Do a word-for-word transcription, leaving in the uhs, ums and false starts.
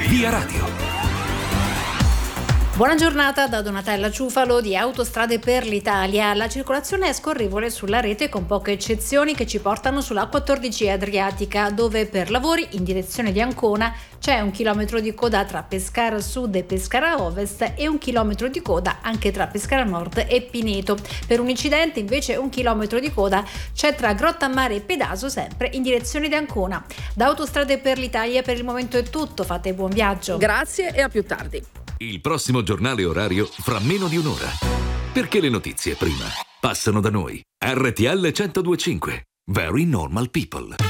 Via Radio. Buona giornata da Donatella Ciufalo di Autostrade per l'Italia. La circolazione è scorrevole sulla rete con poche eccezioni che ci portano sulla quattordici Adriatica, dove per lavori in direzione di Ancona c'è un chilometro di coda tra Pescara Sud e Pescara Ovest e un chilometro di coda anche tra Pescara Nord e Pineto. Per un incidente invece un chilometro di coda c'è tra Grottammare e Pedaso, sempre in direzione di Ancona. Da Autostrade per l'Italia per il momento è tutto, fate buon viaggio. Grazie e a più tardi. Il prossimo giornale orario fra meno di un'ora. Perché le notizie prima passano da noi. R T L centodue e cinque. Very Normal People.